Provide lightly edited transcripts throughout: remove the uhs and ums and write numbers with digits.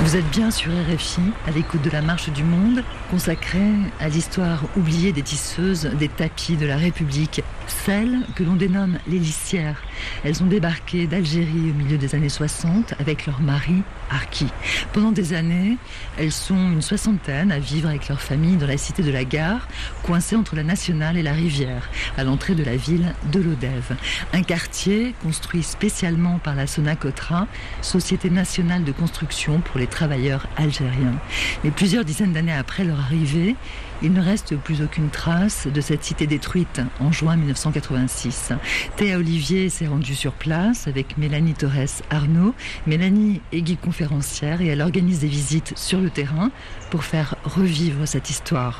Vous êtes bien sur RFI, à l'écoute de la Marche du Monde, consacrée à l'histoire oubliée des tisseuses des tapis de la République, celles que l'on dénomme les lissières. Elles ont débarqué d'Algérie au milieu des années 60 avec leur mari, Arki. Pendant des années, elles sont une soixantaine à vivre avec leur famille dans la cité de la Gare, coincée entre la Nationale et la Rivière, à l'entrée de la ville de Lodève. Un quartier construit spécialement par la Sonacotra, Société nationale de construction pour les travailleurs algériens. Mais plusieurs dizaines d'années après leur arrivée, il ne reste plus aucune trace de cette cité détruite en juin 1986. Théa Olivier s'est rendue sur place avec Mélanie Torres-Arnaud. Mélanie est guide conférencière et elle organise des visites sur le terrain pour faire revivre cette histoire.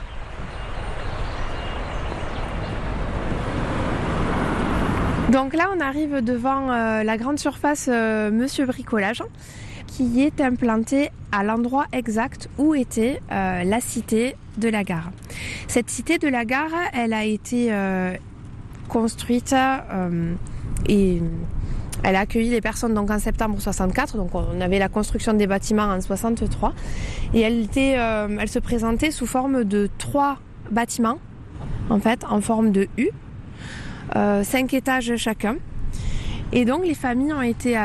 Donc là, on arrive devant la grande surface Monsieur Bricolage, qui est implantée à l'endroit exact où était la cité de la Gare. Cette cité de la Gare, elle a été construite et elle a accueilli les personnes donc en septembre 64. Donc on avait la construction des bâtiments en 63 et elle se présentait sous forme de 3 bâtiments en fait en forme de U, 5 étages chacun. Et donc les familles ont été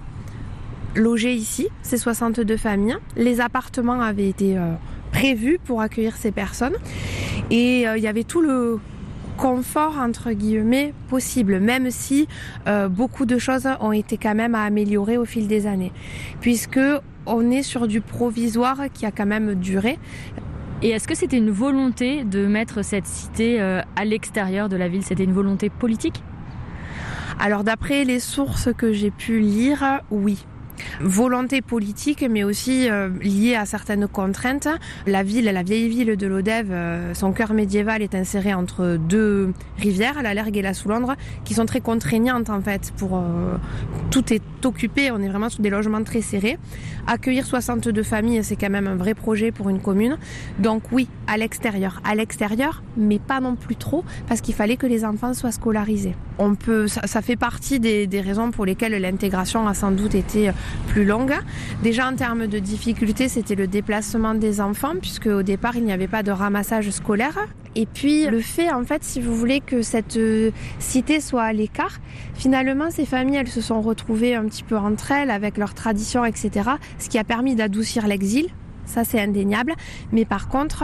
logées ici, ces 62 familles. Les appartements avaient été prévus pour accueillir ces personnes et il y avait tout le confort entre guillemets possible, même si beaucoup de choses ont été quand même à améliorer au fil des années, puisque on est sur du provisoire qui a quand même duré. Et est-ce que c'était une volonté de mettre cette cité à l'extérieur de la ville? C'était une volonté politique? Alors d'après les sources que j'ai pu lire, oui. Volonté politique, mais aussi liée à certaines contraintes. La vieille ville de Lodève, son cœur médiéval est inséré entre 2 rivières, la Lergue et la Soulandre, qui sont très contraignantes en fait. Tout est occupé, on est vraiment sur des logements très serrés. Accueillir 62 familles, c'est quand même un vrai projet pour une commune. Donc oui, à l'extérieur, mais pas non plus trop, parce qu'il fallait que les enfants soient scolarisés. Ça fait partie des raisons pour lesquelles l'intégration a sans doute été plus longue. Déjà en termes de difficultés, c'était le déplacement des enfants, puisque au départ il n'y avait pas de ramassage scolaire. Et puis le fait, en fait, si vous voulez, que cette cité soit à l'écart, finalement ces familles, elles se sont retrouvées un petit peu entre elles avec leurs traditions, etc. Ce qui a permis d'adoucir l'exil, ça c'est indéniable. Mais par contre,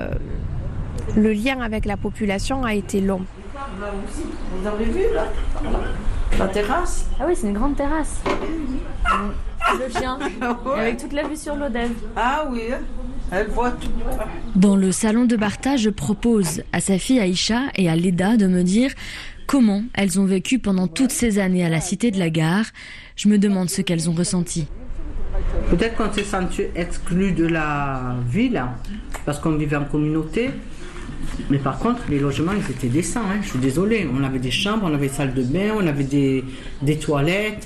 le lien avec la population a été long. Vous avez vu là la terrasse? Ah oui, c'est une grande terrasse. Le chien, avec toute la vue sur Lodève. Ah oui, elle voit tout. Dans le salon de Bartha, je propose à sa fille Aïcha et à Leda de me dire comment elles ont vécu pendant toutes ces années à la cité de la Gare. Je me demande ce qu'elles ont ressenti. Peut-être qu'on s'est senti exclu de la ville, parce qu'on vivait en communauté. Mais par contre, les logements, ils étaient décents, je suis désolée. On avait des chambres, on avait des salles de bain, on avait des toilettes.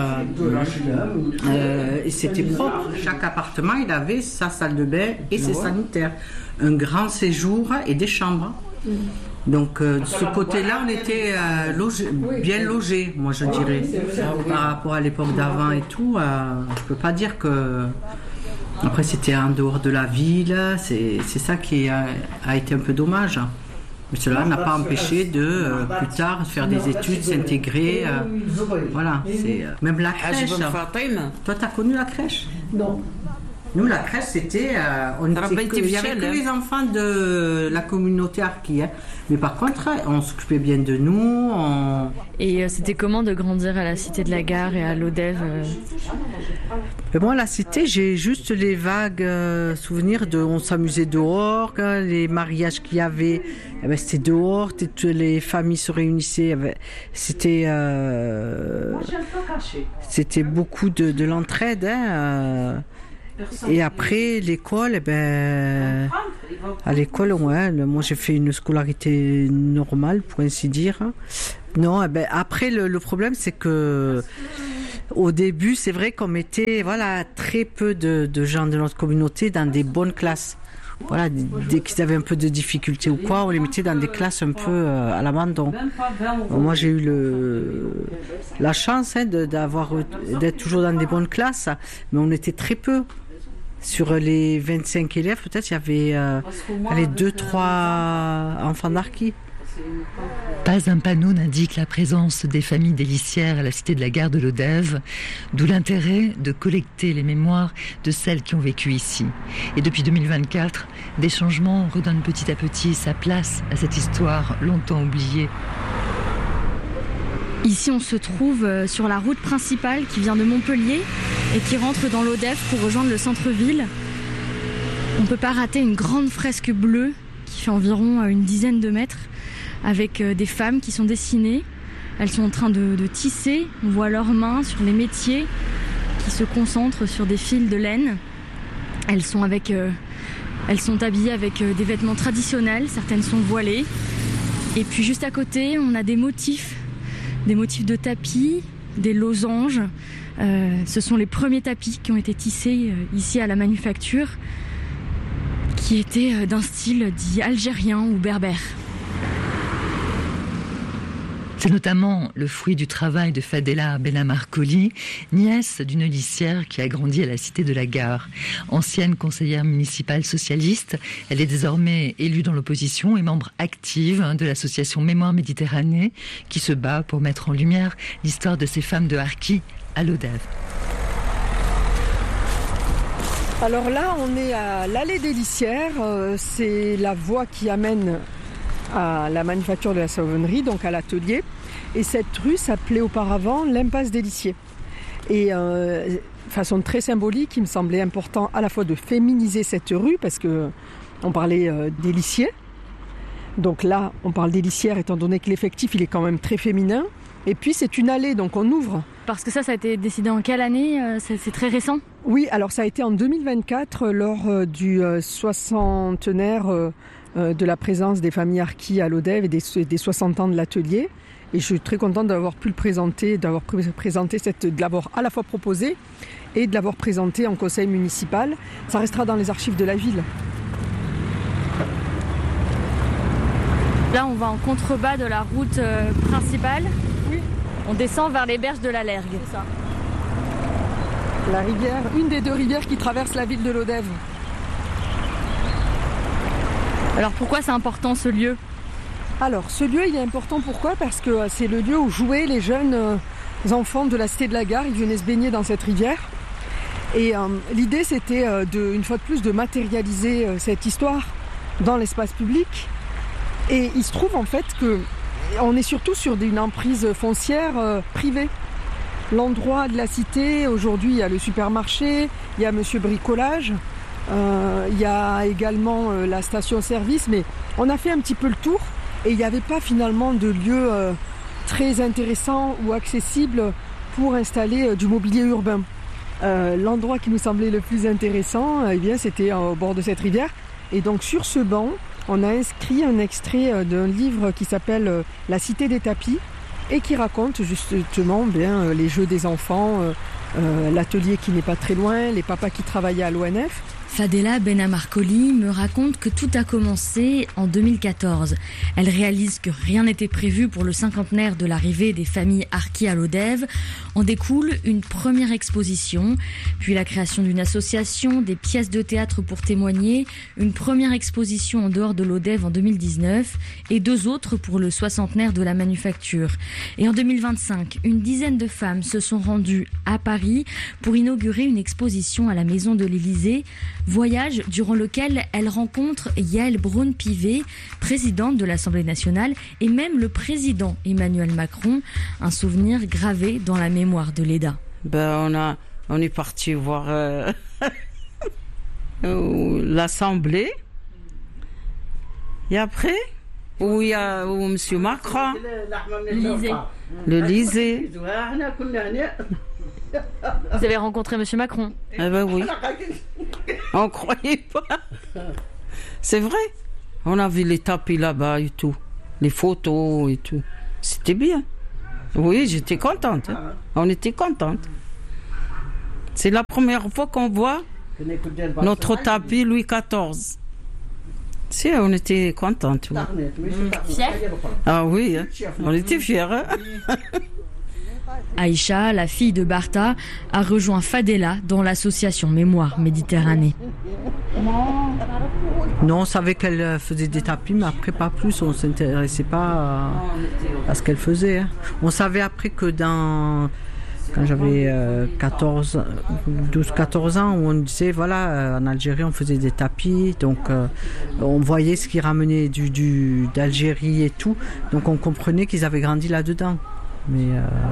Et c'était propre. Chaque appartement, il avait sa salle de bain et ses sanitaires. Un grand séjour et des chambres. Donc, de ce côté-là, on était bien logés, moi je dirais. Par rapport à l'époque d'avant et tout, je peux pas dire que... Après, c'était en dehors de la ville, c'est ça qui a été un peu dommage. Mais cela n'a pas empêché de, plus tard, faire des études, s'intégrer. Voilà, même la crèche. Toi, tu as connu la crèche? Non. Nous, la crèche, c'était... il y avait que les enfants de la communauté Arki. Mais par contre, on s'occupait bien de nous. Et c'était comment de grandir à la cité de la Gare et à Lodève? Moi, la cité, j'ai juste les vagues souvenirs on s'amusait dehors, les mariages qu'il y avait, c'était dehors, toutes les familles se réunissaient. C'était beaucoup de l'entraide. Et après, l'école, à l'école, moi j'ai fait une scolarité normale, pour ainsi dire. Non, après, le problème, c'est que au début, c'est vrai qu'on mettait très peu de gens de notre communauté dans des bonnes classes. Voilà, dès qu'ils avaient un peu de difficultés ou quoi, on les mettait dans des classes un peu à l'abandon. Moi, j'ai eu la chance d'être toujours dans des bonnes classes, mais on était très peu. Sur les 25 élèves, peut-être, il y avait les 2-3 enfants d'harkis. Pas un panneau n'indique la présence des familles des lissières à la cité de la gare de Lodève, d'où l'intérêt de collecter les mémoires de celles qui ont vécu ici. Et depuis 2024, des changements redonnent petit à petit sa place à cette histoire longtemps oubliée. Ici, on se trouve sur la route principale qui vient de Montpellier et qui rentre dans l'Odève pour rejoindre le centre-ville. On ne peut pas rater une grande fresque bleue qui fait environ une dizaine de mètres, avec des femmes qui sont dessinées. Elles sont en train de tisser. On voit leurs mains sur les métiers qui se concentrent sur des fils de laine. Elles sont habillées avec des vêtements traditionnels. Certaines sont voilées. Et puis juste à côté, on a des motifs de tapis, des losanges. Ce sont les premiers tapis qui ont été tissés ici à la manufacture, qui étaient d'un style dit algérien ou berbère. C'est notamment le fruit du travail de Fadela Benamarcoli, nièce d'une lissière qui a grandi à la cité de la Gare. Ancienne conseillère municipale socialiste, elle est désormais élue dans l'opposition et membre active de l'association Mémoire Méditerranée qui se bat pour mettre en lumière l'histoire de ces femmes de harkis à Lodève. Alors là, on est à l'allée des lissières, c'est la voie qui amène à la manufacture de la savonnerie, donc à l'atelier. Et cette rue s'appelait auparavant l'impasse des lissiers. Et façon très symbolique, il me semblait important à la fois de féminiser cette rue, parce qu'on parlait des lissiers. Donc là, on parle des lissières, étant donné que l'effectif, il est quand même très féminin. Et puis c'est une allée, donc on ouvre. Parce que ça a été décidé en quelle année ? C'est très récent ? Oui, alors ça a été en 2024, lors du 60aire de la présence des familles harkis à Lodève et des 60 ans de l'atelier. Et je suis très contente d'avoir pu le présenter, de l'avoir à la fois proposé et de l'avoir présenté en conseil municipal. Ça restera dans les archives de la ville. Là, on va en contrebas de la route principale. Oui. On descend vers les berges de la Lergue. C'est ça. La rivière, une des deux rivières qui traversent la ville de Lodève. Alors pourquoi c'est important ce lieu ? Alors ce lieu il est important, pourquoi ? Parce que c'est le lieu où jouaient les jeunes enfants de la cité de la Gare. Ils venaient se baigner dans cette rivière. Et l'idée c'était une fois de plus de matérialiser cette histoire dans l'espace public. Et il se trouve en fait qu'on est surtout sur une emprise foncière privée. L'endroit de la cité, aujourd'hui il y a le supermarché, il y a Monsieur Bricolage, il y a également la station-service, mais on a fait un petit peu le tour et il n'y avait pas finalement de lieu très intéressant ou accessible pour installer du mobilier urbain. L'endroit qui nous semblait le plus intéressant, eh bien, c'était au bord de cette rivière. Et donc sur ce banc, on a inscrit un extrait d'un livre qui s'appelle « La cité des tapis » et qui raconte justement bien les jeux des enfants, l'atelier qui n'est pas très loin, les papas qui travaillaient à l'ONF. Fadela Benamarcoli me raconte que tout a commencé en 2014. Elle réalise que rien n'était prévu pour le cinquantenaire de l'arrivée des familles harkis à Lodève. En découle une première exposition, puis la création d'une association, des pièces de théâtre pour témoigner, une première exposition en dehors de Lodève en 2019 et 2 autres pour le 60aire de la manufacture. Et en 2025, une dizaine de femmes se sont rendues à Paris pour inaugurer une exposition à la Maison de l'Élysée. Voyage durant lequel elle rencontre Yael Braun-Pivet, présidente de l'Assemblée nationale, et même le président Emmanuel Macron, un souvenir gravé dans la mémoire de l'EDA. On est parti voir l'Assemblée, et après, où il y a M. Macron, l'Élysée. Vous avez rencontré M. Macron ? Eh ben oui. On ne croyait pas. C'est vrai. On a vu les tapis là-bas et tout. Les photos et tout. C'était bien. Oui, j'étais contente. Hein. On était contente. C'est la première fois qu'on voit notre tapis Louis XIV. Si, on était contente. Oui. Fiers ? Ah oui, hein. On était fiers. Hein. Aïcha, la fille de Barta, a rejoint Fadela dans l'association Mémoire Méditerranée. Non, on savait qu'elle faisait des tapis, mais après pas plus, on ne s'intéressait pas à ce qu'elle faisait. Hein. On savait après que quand j'avais 12-14 ans, où on disait, voilà, en Algérie, on faisait des tapis, donc on voyait ce qui ramenait d'Algérie et tout, donc on comprenait qu'ils avaient grandi là-dedans. Mais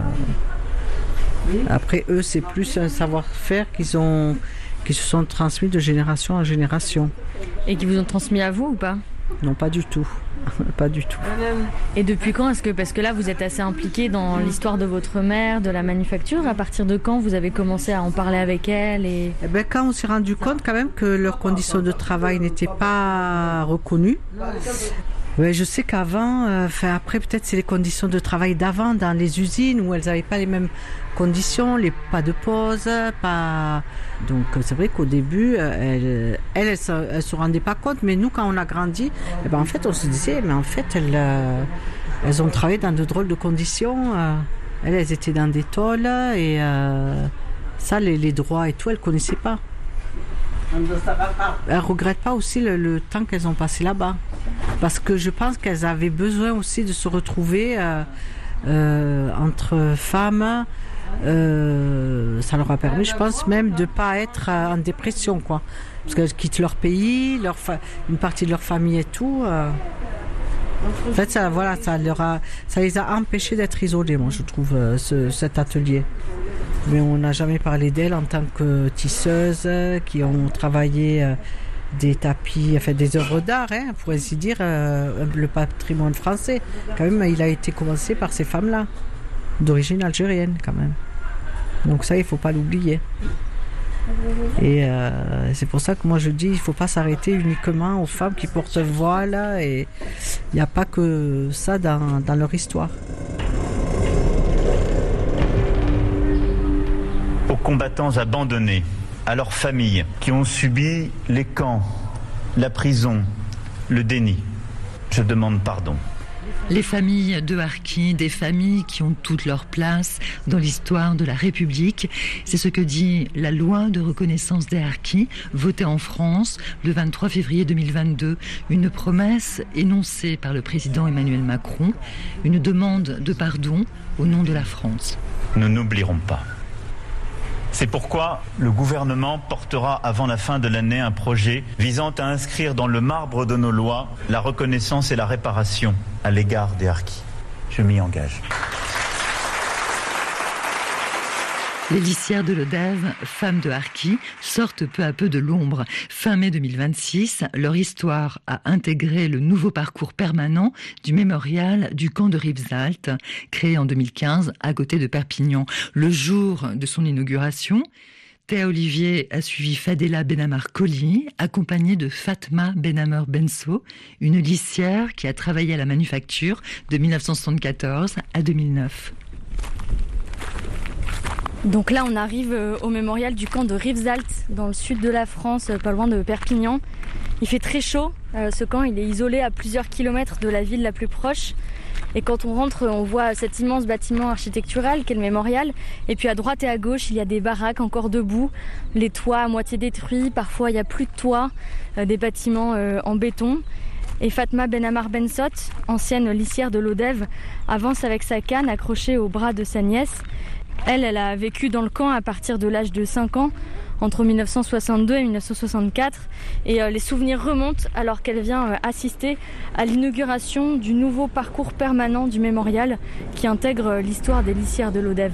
après, eux, c'est plus un savoir-faire qui se sont transmis de génération en génération. Et qui vous ont transmis à vous ou pas ? Non, pas du tout. Pas du tout. Et depuis quand parce que là vous êtes assez impliqué dans l'histoire de votre mère, de la manufacture, à partir de quand vous avez commencé à en parler avec elle Quand on s'est rendu compte quand même que leurs conditions de travail n'étaient pas reconnues. Ouais, je sais qu'avant, après peut-être c'est les conditions de travail d'avant dans les usines où elles n'avaient pas les mêmes conditions, pas de pause, pas. Donc c'est vrai qu'au début, elles se rendaient pas compte, mais nous quand on a grandi, en fait on se disait, mais en fait elles ont travaillé dans de drôles de conditions. Elles étaient dans des tôles et ça les droits et tout, elles connaissaient pas. Elles regrettent pas aussi le temps qu'elles ont passé là-bas. Parce que je pense qu'elles avaient besoin aussi de se retrouver entre femmes. Ça leur a permis, je pense, même de ne pas être en dépression, quoi. Parce qu'elles quittent leur pays, une partie de leur famille et tout. En fait, ça les a empêchées d'être isolées, moi, je trouve, cet atelier. Mais on n'a jamais parlé d'elles en tant que tisseuses qui ont travaillé des tapis, des œuvres d'art, pour ainsi dire, le patrimoine français. Quand même, il a été commencé par ces femmes-là, d'origine algérienne, quand même. Donc ça, il ne faut pas l'oublier. Et c'est pour ça que moi je dis, il ne faut pas s'arrêter uniquement aux femmes qui portent le voile, et il n'y a pas que ça dans leur histoire. Aux combattants abandonnés, à leurs familles qui ont subi les camps, la prison, le déni, je demande pardon. Les familles de harkis, des familles qui ont toute leur place dans l'histoire de la République. C'est ce que dit la loi de reconnaissance des harkis, votée en France le 23 février 2022. Une promesse énoncée par le président Emmanuel Macron, une demande de pardon au nom de la France. Nous n'oublierons pas. C'est pourquoi le gouvernement portera avant la fin de l'année un projet visant à inscrire dans le marbre de nos lois la reconnaissance et la réparation à l'égard des harkis. Je m'y engage. Les lissières de l'Odève, femmes de harkis, sortent peu à peu de l'ombre. Fin mai 2026, leur histoire a intégré le nouveau parcours permanent du mémorial du camp de Rivesaltes, créé en 2015 à côté de Perpignan. Le jour de son inauguration, Théa Olivier a suivi Fadela Benamar-Colli, accompagnée de Fatma Benamar-Benso, une lissière qui a travaillé à la manufacture de 1974 à 2009. Donc là, on arrive au mémorial du camp de Rivesaltes, dans le sud de la France, pas loin de Perpignan. Il fait très chaud. Ce camp, il est isolé à plusieurs kilomètres de la ville la plus proche. Et quand on rentre, on voit cet immense bâtiment architectural qu'est le mémorial. Et puis à droite et à gauche, il y a des baraques encore debout, les toits à moitié détruits. Parfois, il n'y a plus de toit, des bâtiments en béton. Et Fatma Benamar-Bensot, ancienne lissière de l'Odève, avance avec sa canne accrochée au bras de sa nièce. Elle a vécu dans le camp à partir de l'âge de 5 ans, entre 1962 et 1964. Et les souvenirs remontent alors qu'elle vient assister à l'inauguration du nouveau parcours permanent du mémorial qui intègre l'histoire des lissières de l'Odève.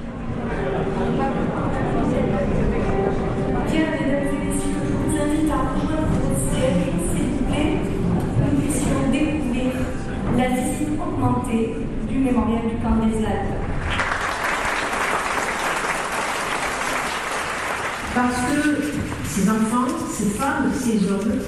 La visite augmentée du mémorial du camp des Alpes. Parce que ces enfants, ces femmes, ces hommes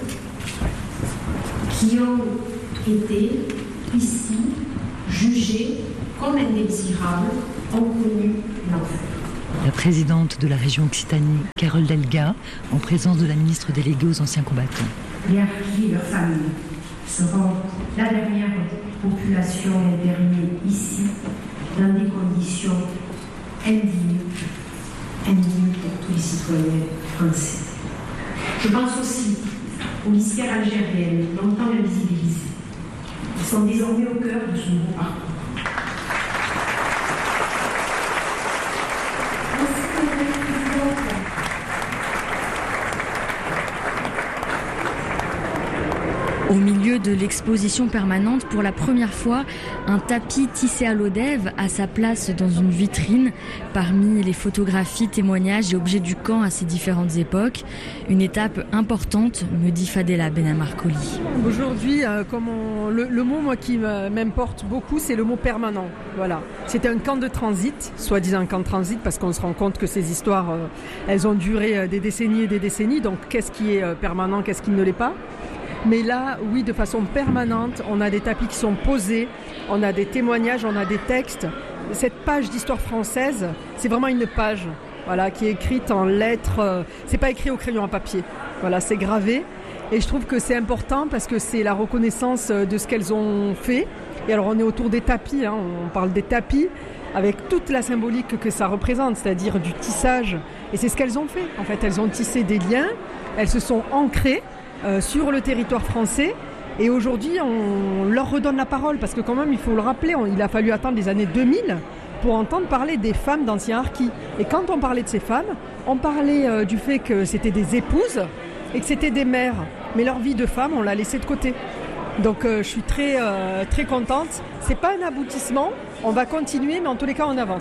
qui ont été ici jugés comme indésirables ont connu l'enfer. La présidente de la région Occitanie, Carole Delga, en présence de la ministre déléguée aux anciens combattants. Les harkis et leurs familles seront la dernière population internée ici dans des conditions indigne pour tous les citoyens français. Je pense aussi aux lycéennes algériennes, longtemps invisibilisées. Ils sont désormais au cœur de ce nouveau parcours. Au milieu de l'exposition permanente, pour la première fois, un tapis tissé à Lodève a sa place dans une vitrine parmi les photographies, témoignages et objets du camp à ces différentes époques. Une étape importante, me dit Fadela Benamarcoli. Aujourd'hui, le mot moi, qui m'importe beaucoup, c'est le mot permanent. Voilà. C'était un camp de transit, soi-disant un camp de transit, parce qu'on se rend compte que ces histoires, elles ont duré des décennies et des décennies. Donc qu'est-ce qui est permanent, qu'est-ce qui ne l'est pas ? Mais là, oui, de façon permanente, on a des tapis qui sont posés, on a des témoignages, on a des textes. Cette page d'histoire française, c'est vraiment une page, voilà, qui est écrite en lettres. C'est pas écrit au crayon à papier. Voilà, c'est gravé. Et je trouve que c'est important parce que c'est la reconnaissance de ce qu'elles ont fait. Et alors, on est autour des tapis, hein, on parle des tapis avec toute la symbolique que ça représente, c'est-à-dire du tissage. Et c'est ce qu'elles ont fait. En fait, elles ont tissé des liens, elles se sont ancrées sur le territoire français et aujourd'hui on leur redonne la parole parce que quand même il faut le rappeler, il a fallu attendre les années 2000 pour entendre parler des femmes d'anciens harkis et quand on parlait de ces femmes on parlait du fait que c'était des épouses et que c'était des mères mais leur vie de femme on l'a laissée de côté donc je suis très contente, c'est pas un aboutissement, on va continuer mais en tous les cas on avance.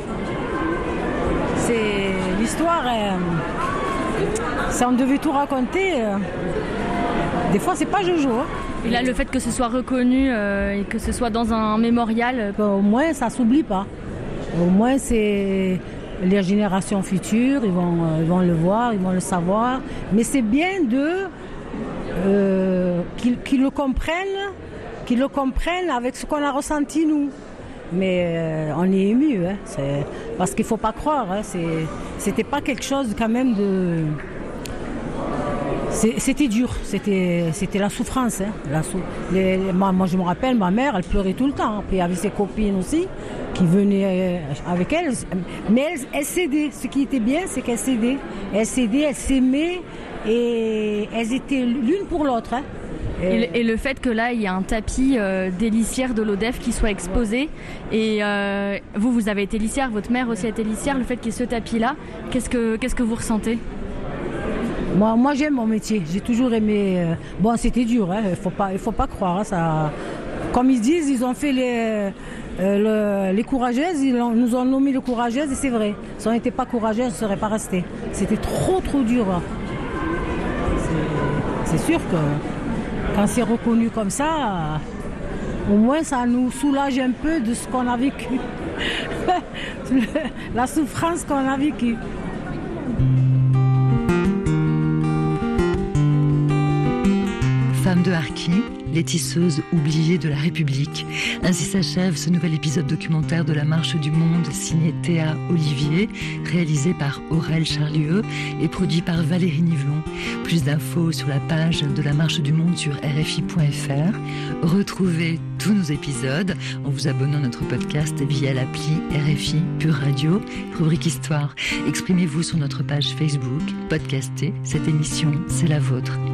C'est l'histoire si on devait tout raconter, des fois c'est pas Jojo. Hein. Et là, le fait que ce soit reconnu et que ce soit dans un mémorial... Au moins ça s'oublie pas. Au moins c'est les générations futures, ils vont le voir, ils vont le savoir. Mais c'est bien qu'ils le comprennent avec ce qu'on a ressenti nous. Mais on est ému, hein. Parce qu'il ne faut pas croire, hein. C'était pas quelque chose quand même de... C'était dur, c'était la souffrance. Hein. Moi je me rappelle, ma mère, elle pleurait tout le temps. Puis il y avait ses copines aussi qui venaient avec elle. Mais elle s'aidaient. Ce qui était bien, c'est qu'elle s'aidaient. Elles s'aimaient et elles étaient l'une pour l'autre. Hein. Et le fait que là, il y a un tapis des lissières de l'Odève qui soit exposé. Et vous avez été lissière, votre mère aussi a été lissière. Le fait qu'il y ait ce tapis-là, qu'est-ce que vous ressentez ? Moi, j'aime mon métier. J'ai toujours aimé... Bon, c'était dur, hein. Il faut pas croire. Hein, ça... Comme ils disent, ils ont fait les courageuses. Ils nous ont nommé les courageuses et c'est vrai. Si on n'était pas courageuses, on ne serait pas resté. C'était trop dur. Hein. C'est sûr que... Quand c'est reconnu comme ça, au moins ça nous soulage un peu de ce qu'on a vécu. La souffrance qu'on a vécue. Femmes de harkis, les tisseuses oubliées de la République. Ainsi s'achève ce nouvel épisode documentaire de La Marche du Monde, signé Théa Olivier, réalisé par Aurel Charlieu et produit par Valérie Nivelon. Plus d'infos sur la page de La Marche du Monde sur RFI.fr. Retrouvez tous nos épisodes en vous abonnant à notre podcast via l'appli RFI Pure Radio, rubrique Histoire. Exprimez-vous sur notre page Facebook, podcastez. Cette émission, c'est la vôtre.